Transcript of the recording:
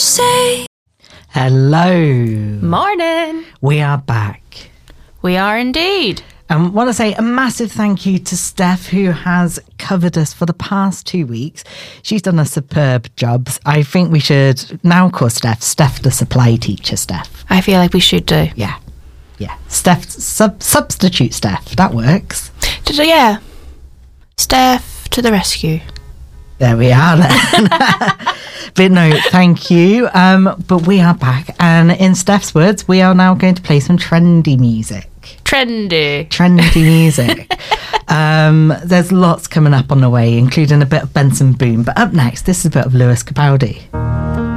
say. Hello. Morning. We are back. We are indeed. I want to say a massive thank you to Steph, who has covered us for the past 2 weeks. She's done a superb job. I think we should now call Steph the supply teacher, Steph. I feel like we should do. Yeah. Steph, substitute Steph. That works. Yeah. Steph to the rescue. There we are then. But no, thank you. But we are back. And in Steph's words, we are now going to play some trendy music. Trendy music. There's lots coming up on the way, including a bit of Benson Boone. But up next, this is a bit of Lewis Capaldi.